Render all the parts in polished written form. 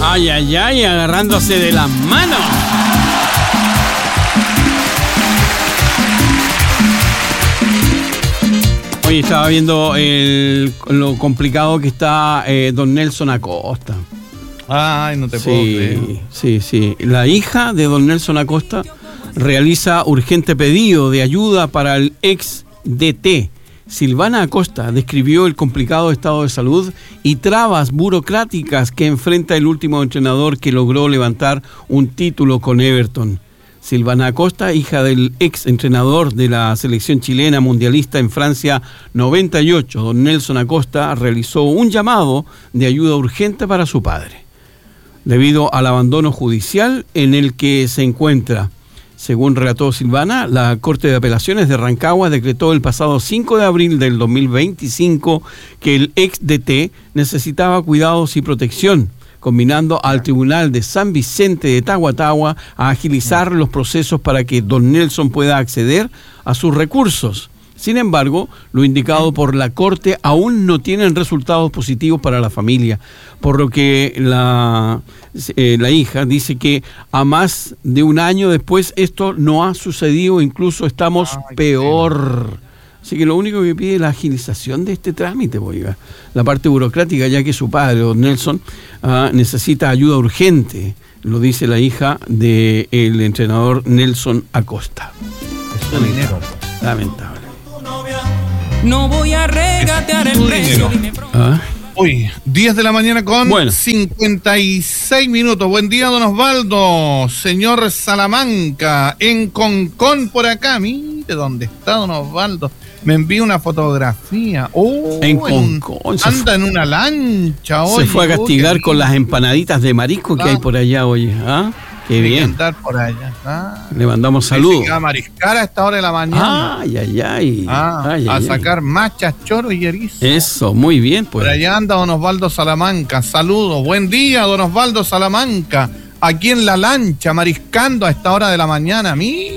Ay, ay, ay, agarrándose de las manos. Hoy estaba viendo lo complicado que está don Nelson Acosta. Ay, no te puedo creer. Sí. La hija de don Nelson Acosta realiza urgente pedido de ayuda para el ex DT. Silvana Acosta describió el complicado estado de salud y trabas burocráticas que enfrenta el último entrenador que logró levantar un título con Everton. Silvana Acosta, hija del ex entrenador de la selección chilena mundialista en Francia 98, don Nelson Acosta, realizó un llamado de ayuda urgente para su padre, debido al abandono judicial en el que se encuentra. Según relató Silvana, la Corte de Apelaciones de Rancagua decretó el pasado 5 de abril del 2025 que el ex DT necesitaba cuidados y protección, combinando al Tribunal de San Vicente de Tahuatahua a agilizar los procesos para que don Nelson pueda acceder a sus recursos. Sin embargo, lo indicado por la Corte aún no tienen resultados positivos para la familia, por lo que la hija dice que a más de un año después esto no ha sucedido, incluso estamos peor. Así que lo único que pide es la agilización de este trámite, oiga, la parte burocrática, ya que su padre, don Nelson, necesita ayuda urgente, lo dice la hija del entrenador Nelson Acosta. Es dinero. Lamentable. No voy a regatear el precio. Hoy, 10 de la mañana con 56 minutos. Buen día, don Osvaldo. Señor Salamanca, en Concón por acá. Mire dónde está don Osvaldo. Me envía una fotografía. En Concón. Anda en una lancha hoy. Se fue a castigar con las empanaditas de marisco que hay por allá hoy. Qué bien. Andar por allá. Le mandamos saludos. A mariscar a esta hora de la mañana. A sacar machas, choros y erizos. Eso, muy bien. Pues. Por allá anda don Osvaldo Salamanca. Saludos. Buen día, don Osvaldo Salamanca. Aquí en la lancha, mariscando a esta hora de la mañana.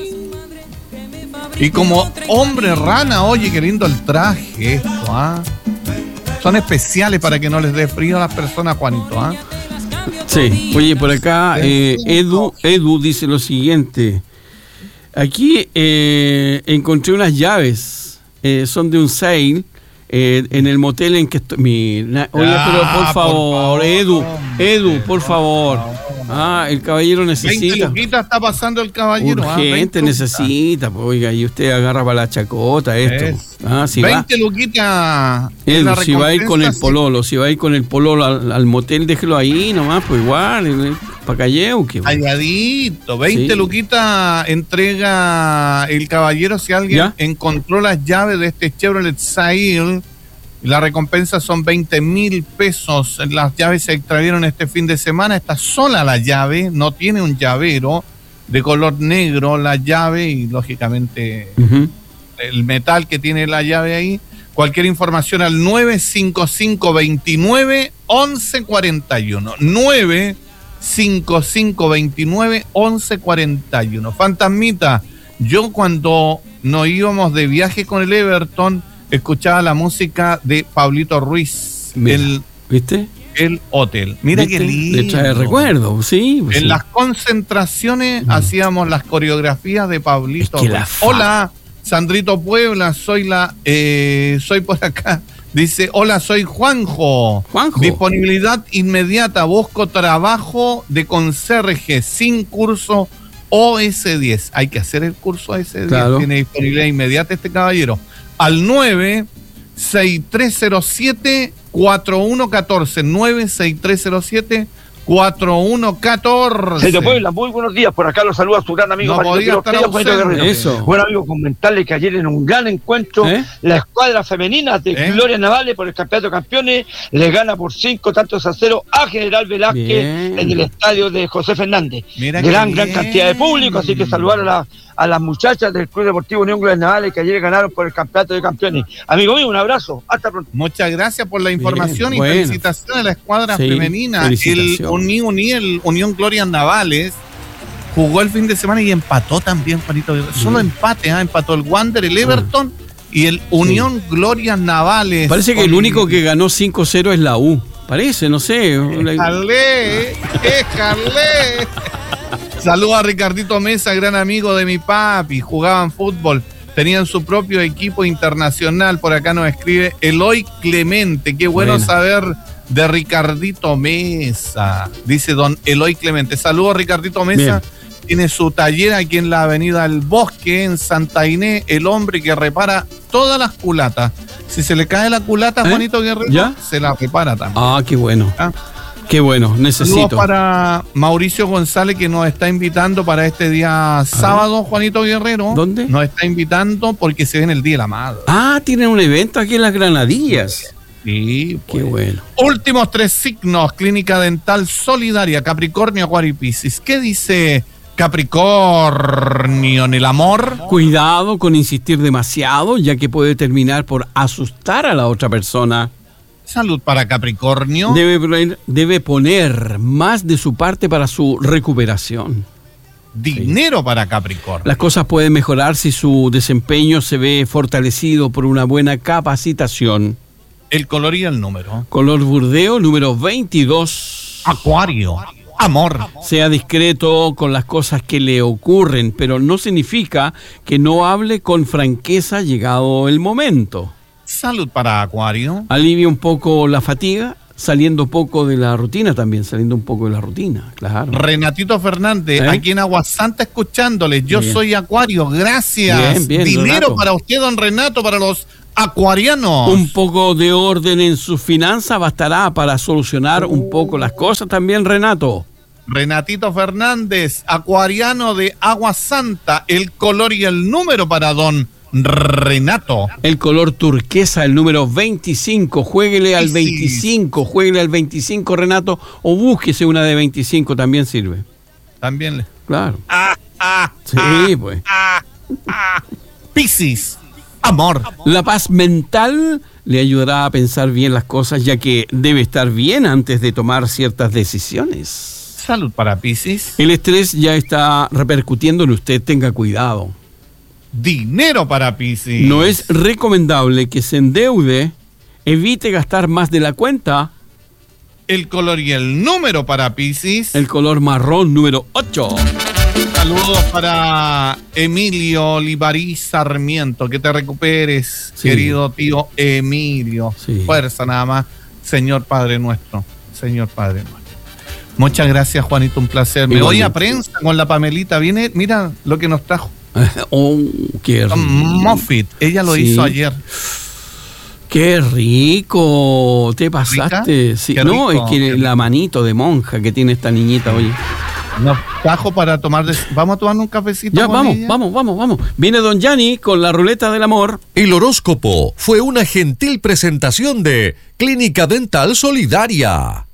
Y como hombre rana, oye, qué lindo el traje esto, Son especiales para que no les dé frío a las personas, Juanito, Sí, oye, por acá Edu dice lo siguiente. Aquí encontré unas llaves, son de un sale en el motel en que estoy. Oye, pero por favor, Edu, por favor. El caballero necesita. 20 luquitas está pasando el caballero. Urgente necesita, pues, oiga, y usted agarra para la chacota esto. Si 20 luquitas. Edu, si va a ir con el pololo, al motel, déjelo ahí nomás, pues igual, para calleo. Calladito, 20 luquitas entrega el caballero si alguien encontró las llaves de este Chevrolet Sail. La recompensa son 20,000 pesos. Las llaves se extrajeron este fin de semana. Está sola la llave, no tiene un llavero de color negro la llave y lógicamente el metal que tiene la llave ahí. Cualquier información al 955-29-1141. 955-29-1141. Fantasmita, yo cuando nos íbamos de viaje con el Everton, escuchaba la música de Pablito Ruiz. ¿Viste? El hotel. Mira qué lindo. Le trae recuerdo, sí. En las concentraciones hacíamos las coreografías de Pablito Ruiz. Hola, Sandrito Puebla, soy por acá. Dice, hola, soy Juanjo. Disponibilidad inmediata, busco trabajo de conserje sin curso OS10. Hay que hacer el curso OS10. Claro. Tiene disponibilidad inmediata este caballero. Al 96307-4114. 96307-4114. Señor Puebla, muy buenos días. Por acá los saluda su gran amigo Marito Guerrero. Eso. Bueno, amigo, comentarle que ayer en un gran encuentro, la escuadra femenina de Gloria Navales por el Campeonato de Campeones le gana por 5-0 a General Velázquez en el estadio de José Fernández. Gran cantidad de público, así que saludar a las muchachas del Club Deportivo Unión Gloria Navales que ayer ganaron por el Campeonato de Campeones. Amigo mío, un abrazo. Hasta pronto. Muchas gracias por la información y felicitaciones a la escuadra femenina. El Unión Gloria Navales jugó el fin de semana y empató también, Juanito. Solo empate, empató el Wander, el Everton y el Unión Gloria Navales. Parece que el único que ganó 5-0 es la U. Parece, no sé. ¡Éjale! Saludos a Ricardito Mesa, gran amigo de mi papi. Jugaban fútbol, tenían su propio equipo internacional. Por acá nos escribe Eloy Clemente. Qué bueno saber de Ricardito Mesa, dice don Eloy Clemente. Saludos, Ricardito Mesa. Bien. Tiene su taller aquí en la avenida El Bosque, en Santa Inés, el hombre que repara todas las culatas. Si se le cae la culata, Juanito Guerrero, ¿ya? Se la repara también. Ah, qué bueno. ¿Ah? Qué bueno, necesito. Saludos para Mauricio González, que nos está invitando para este día sábado, Juanito Guerrero. ¿Dónde? Nos está invitando porque se viene el Día de la Madre. Ah, tienen un evento aquí en las Granadillas. Sí, pues. Qué bueno. Últimos 3 signos, Clínica Dental Solidaria, Capricornio, Acuario y Piscis. ¿Qué dice Capricornio en el amor? Cuidado con insistir demasiado, ya que puede terminar por asustar a la otra persona. Salud para Capricornio. Debe poner más de su parte para su recuperación. Dinero para Capricornio. Las cosas pueden mejorar si su desempeño se ve fortalecido por una buena capacitación. El color y el número. Color burdeo, número 22. Acuario. Amor. Sea discreto con las cosas que le ocurren, pero no significa que no hable con franqueza llegado el momento. Salud para Acuario. Alivia un poco la fatiga, saliendo poco de la rutina también, claro. Renatito Fernández, aquí en Aguasanta escuchándole. Yo soy Acuario, gracias. Bien, dinero Renato. Para usted, don Renato, para los acuarianos. Un poco de orden en sus finanzas bastará para solucionar un poco las cosas también, Renato. Renatito Fernández, acuariano de Aguasanta, el color y el número para don Renato. El color turquesa, el número 25, juéguele al 25, Renato, o búsquese una de 25, también sirve. También. Claro. Pues. Piscis, amor. La paz mental le ayudará a pensar bien las cosas, ya que debe estar bien antes de tomar ciertas decisiones. Salud para Piscis. El estrés ya está repercutiendo en usted, tenga cuidado. Dinero para Piscis. No es recomendable que se endeude, evite gastar más de la cuenta. El color y el número para Piscis. El color marrón, número 8. Saludos para Emilio Olivarí Sarmiento, que te recuperes, querido tío Emilio. Fuerza nada más, Señor Padre nuestro. Muchas gracias, Juanito, un placer. Me voy a prensa con la Pamelita. Viene, mira lo que nos trajo. Qué rico. Muffet, ella lo hizo ayer. Qué rico, te pasaste. Sí. No, es que la manito de monja que tiene esta niñita, oye. Nos trajo para tomar. Vamos a tomar un cafecito. Ya, vamos. Viene don Gianni con la ruleta del amor. El horóscopo fue una gentil presentación de Clínica Dental Solidaria.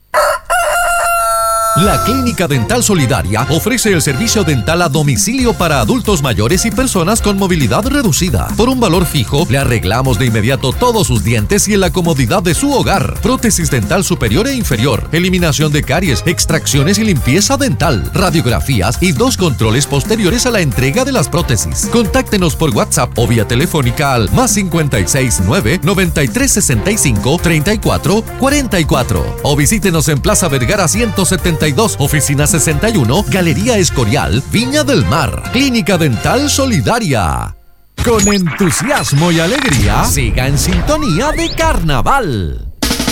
La Clínica Dental Solidaria ofrece el servicio dental a domicilio para adultos mayores y personas con movilidad reducida. Por un valor fijo, le arreglamos de inmediato todos sus dientes y en la comodidad de su hogar. Prótesis dental superior e inferior, eliminación de caries, extracciones y limpieza dental, radiografías y 2 controles posteriores a la entrega de las prótesis. Contáctenos por WhatsApp o vía telefónica al +56 9 93 65 34 44 o visítenos en Plaza Vergara 172, Oficina 61, Galería Escorial, Viña del Mar. Clínica Dental Solidaria. Con entusiasmo y alegría, siga en sintonía de Carnaval.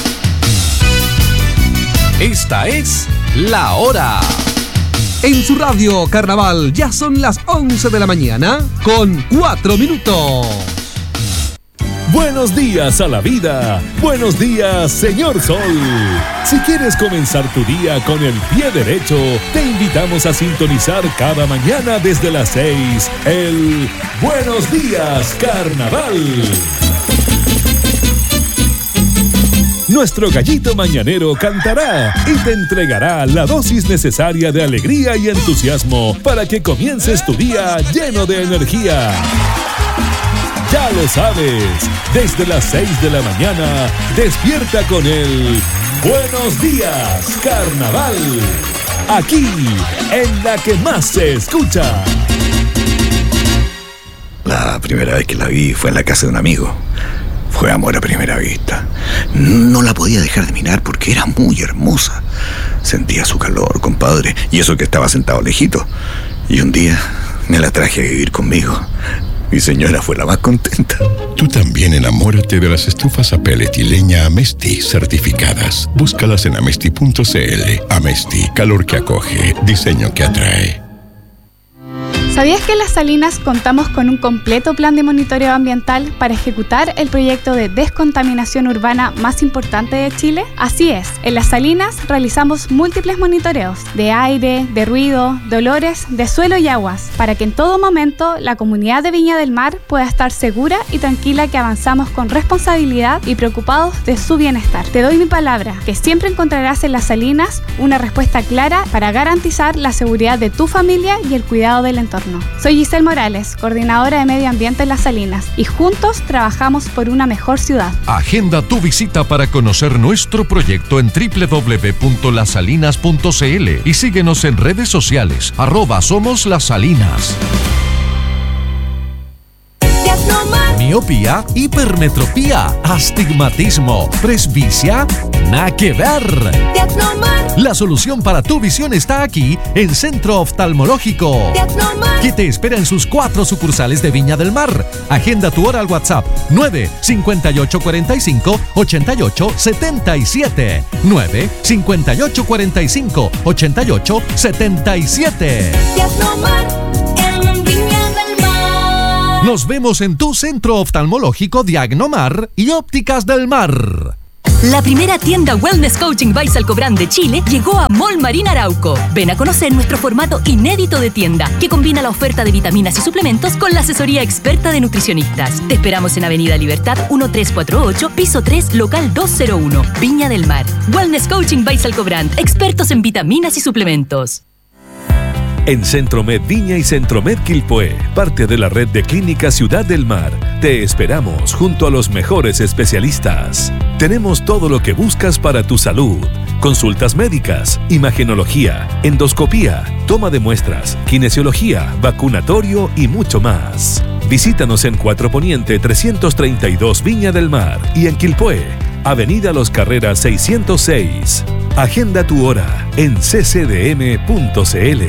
Esta es La Hora. En su radio Carnaval ya son las 11 de la mañana con 4 minutos. Buenos días a la vida. Buenos días, señor Sol. Si quieres comenzar tu día con el pie derecho, te invitamos a sintonizar cada mañana desde las 6 el Buenos Días Carnaval. Nuestro gallito mañanero cantará y te entregará la dosis necesaria de alegría y entusiasmo para que comiences tu día lleno de energía. Ya lo sabes, desde las 6 de la mañana, despierta con el Buenos Días Carnaval, aquí en la que más se escucha. La primera vez que la vi fue en la casa de un amigo. Fue amor a primera vista. No la podía dejar de mirar porque era muy hermosa. Sentía su calor, compadre, y eso que estaba sentado lejito. Y un día me la traje a vivir conmigo. Mi señora fue la más contenta. Tú también enamórate de las estufas a pellet y leña Amesti certificadas. Búscalas en amesti.cl. Amesti, calor que acoge, diseño que atrae. ¿Sabías que en Las Salinas contamos con un completo plan de monitoreo ambiental para ejecutar el proyecto de descontaminación urbana más importante de Chile? Así es, en Las Salinas realizamos múltiples monitoreos de aire, de ruido, de olores, de suelo y aguas, para que en todo momento la comunidad de Viña del Mar pueda estar segura y tranquila que avanzamos con responsabilidad y preocupados de su bienestar. Te doy mi palabra, que siempre encontrarás en Las Salinas una respuesta clara para garantizar la seguridad de tu familia y el cuidado del entorno. Soy Giselle Morales, coordinadora de Medio Ambiente en Las Salinas, y juntos trabajamos por una mejor ciudad. Agenda tu visita para conocer nuestro proyecto en www.lasalinas.cl y síguenos en redes sociales, @SomosLasSalinas. Miopía, hipermetropía, astigmatismo, presbicia, nada que ver. La solución para tu visión está aquí en Centro Oftalmológico, que te espera en sus 4 sucursales de Viña del Mar. Agenda tu hora al WhatsApp 958458877. 958458877. Nos vemos en tu centro oftalmológico Diagnomar y Ópticas del Mar. La primera tienda Wellness Coaching by Salcobrand de Chile llegó a Mall Marina Arauco. Ven a conocer nuestro formato inédito de tienda, que combina la oferta de vitaminas y suplementos con la asesoría experta de nutricionistas. Te esperamos en Avenida Libertad 1348, piso 3, local 201, Viña del Mar. Wellness Coaching by Salcobrand, expertos en vitaminas y suplementos. En Centromed Viña y Centromed Quilpué, parte de la red de Clínicas Ciudad del Mar, te esperamos junto a los mejores especialistas. Tenemos todo lo que buscas para tu salud: consultas médicas, imagenología, endoscopía, toma de muestras, kinesiología, vacunatorio y mucho más. Visítanos en 4 Poniente 332 Viña del Mar y en Quilpué, Avenida Los Carreras 606. Agenda tu hora en ccdm.cl.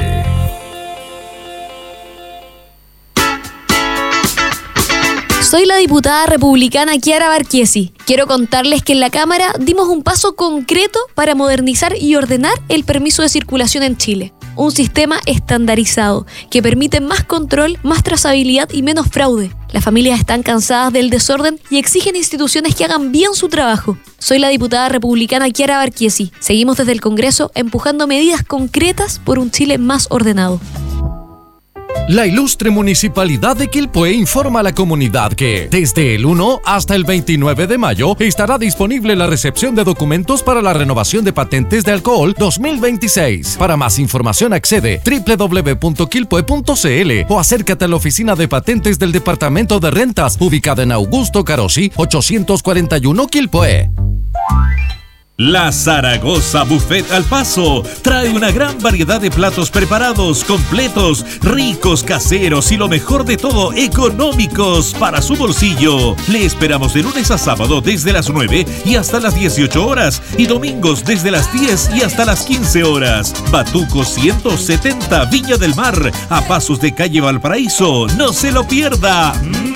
Soy la diputada republicana Chiara Barquiesi. Quiero contarles que en la Cámara dimos un paso concreto para modernizar y ordenar el permiso de circulación en Chile. Un sistema estandarizado que permite más control, más trazabilidad y menos fraude. Las familias están cansadas del desorden y exigen instituciones que hagan bien su trabajo. Soy la diputada republicana Chiara Barquiesi. Seguimos desde el Congreso empujando medidas concretas por un Chile más ordenado. La ilustre Municipalidad de Quilpué informa a la comunidad que desde el 1 hasta el 29 de mayo estará disponible la recepción de documentos para la renovación de patentes de alcohol 2026. Para más información accede www.quilpue.cl o acércate a la oficina de patentes del Departamento de Rentas, ubicada en Augusto Carosi 841 Quilpué. La Zaragoza Buffet al Paso trae una gran variedad de platos preparados, completos, ricos, caseros y lo mejor de todo, económicos para su bolsillo. Le esperamos de lunes a sábado desde las 9 y hasta las 18 horas y domingos desde las 10 y hasta las 15 horas. Batuco 170 Viña del Mar, a pasos de calle Valparaíso. ¡No se lo pierda!